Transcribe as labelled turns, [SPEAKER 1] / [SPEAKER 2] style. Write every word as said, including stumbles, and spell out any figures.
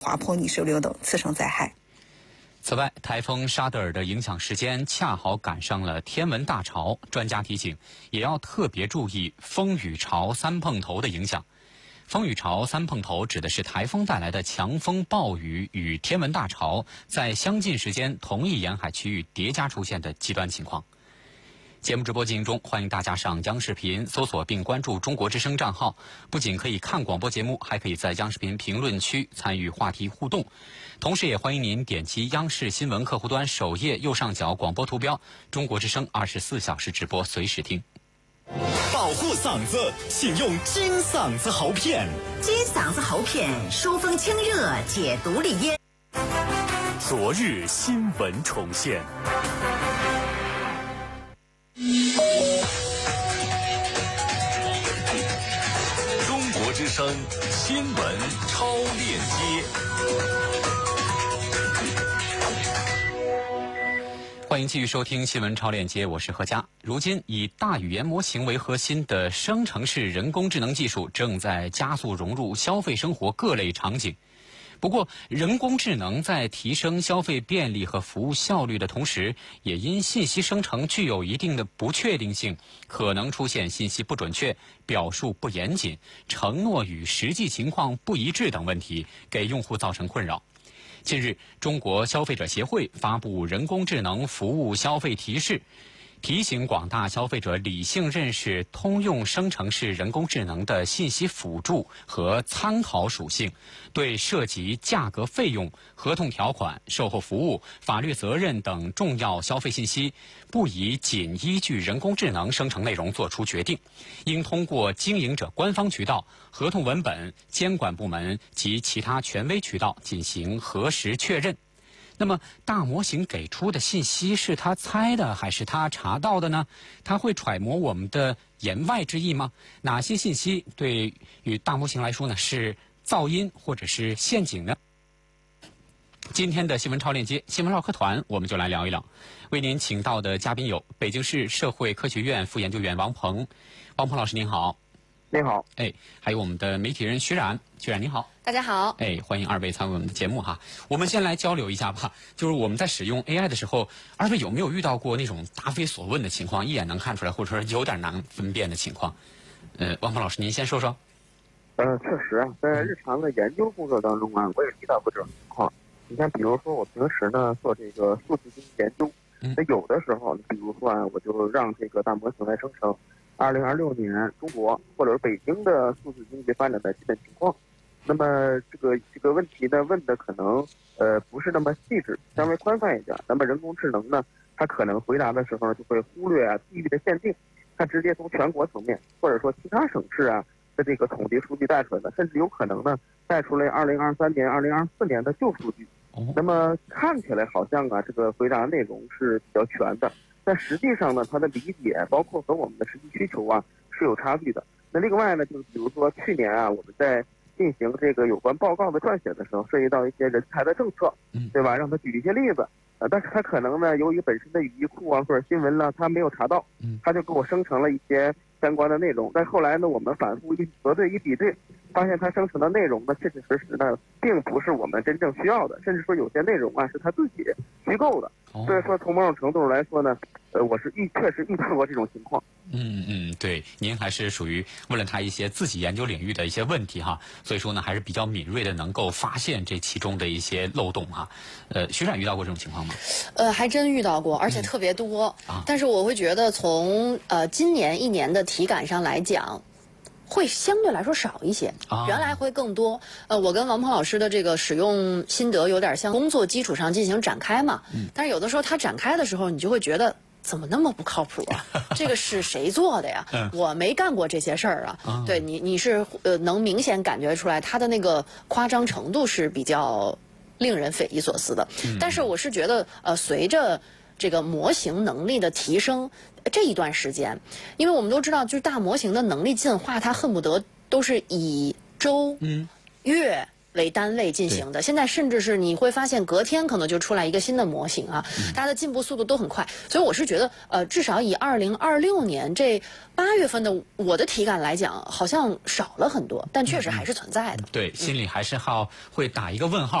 [SPEAKER 1] 滑坡、泥石流等次生灾害。
[SPEAKER 2] 此外，台风沙德尔的影响时间恰好赶上了天文大潮，专家提醒，也要特别注意风雨潮三碰头的影响。风雨潮三碰头指的是台风带来的强风暴雨与天文大潮在相近时间同一沿海区域叠加出现的极端情况。节目直播进行中，欢迎大家上央视频搜索并关注中国之声账号，不仅可以看广播节目，还可以在央视频评论区参与话题互动。同时也欢迎您点击央视新闻客户端首页右上角广播图标，中国之声二十四小时直播，随时听。
[SPEAKER 3] 保护嗓子，请用金嗓子喉片。
[SPEAKER 4] 金嗓子喉片，疏风清热，解毒利咽。
[SPEAKER 3] 昨日新闻重现。中国之声新闻超链接。
[SPEAKER 2] 欢迎继续收听新闻超链接，我是何佳。如今以大语言模型为核心的生成式人工智能技术正在加速融入消费生活各类场景。不过，人工智能在提升消费便利和服务效率的同时，也因信息生成具有一定的不确定性，可能出现信息不准确、表述不严谨、承诺与实际情况不一致等问题，给用户造成困扰。近日，中国消费者协会发布人工智能服务消费提示，提醒广大消费者理性认识通用生成式人工智能的信息辅助和参考属性，对涉及价格费用、合同条款、售后服务、法律责任等重要消费信息，不宜仅依据人工智能生成内容作出决定，应通过经营者官方渠道、合同文本、监管部门及其他权威渠道进行核实确认。那么，大模型给出的信息是他猜的还是他查到的呢？他会揣摩我们的言外之意吗？哪些信息对于大模型来说呢是噪音或者是陷阱呢？今天的新闻超链接新闻唠嗑团，我们就来聊一聊。为您请到的嘉宾有北京市社会科学院副研究员王鹏。王鹏老师您好。
[SPEAKER 5] 您好。
[SPEAKER 2] 哎，还有我们的媒体人徐冉，徐冉您好。
[SPEAKER 6] 大家好。
[SPEAKER 2] 哎，欢迎二位参与我们的节目哈。我们先来交流一下吧，就是我们在使用 A I 的时候，二位有没有遇到过那种答非所问的情况，一眼能看出来，或者说有点难分辨的情况？呃，王鹏老师您先说说。
[SPEAKER 5] 呃，确实啊，在日常的研究工作当中啊，我也遇到过这种情况。你看，比如说我平时呢做这个数字经济研究，那有的时候，比如说啊，我就让这个大模型来生成二零二六年中国或者是北京的数字经济发展的基本情况。那么这个这个问题呢问的可能呃不是那么细致，稍微宽泛一点。那么人工智能呢，它可能回答的时候就会忽略啊地域的限定，它直接从全国层面或者说其他省市啊的这个统计数据带出来的，甚至有可能呢带出来二零二三年、二零二四年的旧数据。那么看起来好像啊这个回答内容是比较全的，但实际上呢它的理解包括和我们的实际需求啊是有差距的。那另外呢，就是比如说去年啊我们在进行这个有关报告的撰写的时候，涉及到一些人才的政策，对吧？让他举一些例子，呃，但是他可能呢，由于本身的语义库啊或者新闻呢，他没有查到，他就给我生成了一些相关的内容。但后来呢，我们反复一核对一比对，发现他生成的内容呢，确确实实呢，并不是我们真正需要的，甚至说有些内容啊是他自己虚构的。所以说，从某种程度来说呢，呃，我是遇确实遇到过这种情况。
[SPEAKER 2] 嗯嗯，对，您还是属于问了他一些自己研究领域的一些问题哈，所以说呢，还是比较敏锐的，能够发现这其中的一些漏洞哈。呃，徐冉遇到过这种情况吗？
[SPEAKER 6] 呃，还真遇到过，而且特别多。
[SPEAKER 2] 嗯啊、
[SPEAKER 6] 但是我会觉得从呃今年一年的体感上来讲，会相对来说少一些，
[SPEAKER 2] 啊、
[SPEAKER 6] 原来会更多。呃，我跟王鹏老师的这个使用心得有点像工作基础上进行展开嘛。嗯。但是有的时候他展开的时候，你就会觉得怎么那么不靠谱啊？这个是谁做的呀？嗯、我没干过这些事儿啊。啊对你，你是呃能明显感觉出来他的那个夸张程度是比较令人匪夷所思的。嗯、但是我是觉得，呃，随着这个模型能力的提升。这一段时间，因为我们都知道，就是大模型的能力进化，它恨不得都是以周、嗯、月、 为单位进行的，现在甚至是你会发现隔天可能就出来一个新的模型啊，嗯、大家的进步速度都很快，所以我是觉得，呃，至少以二零二六年这八月份的我的体感来讲，好像少了很多，但确实还是存在的。
[SPEAKER 2] 嗯、对，心里还是好会打一个问号。